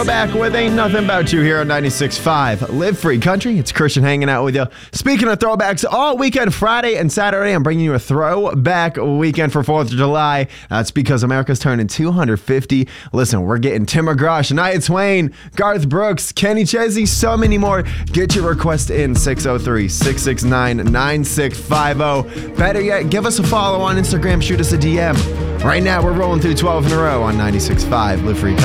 Throwback with Ain't Nothing About You here on 96.5. Live Free Country. It's Christian hanging out with you. Speaking of throwbacks, all weekend, Friday and Saturday, I'm bringing you a throwback weekend for 4th of July. That's because America's turning 250. Listen, we're getting Tim McGraw, Shania Twain, Garth Brooks, Kenny Chesney, so many more. Get your request in 603-669-9650. Better yet, give us a follow on Instagram, shoot us a DM. Right now, we're rolling through 12 in a row on 96.5. Live Free Country.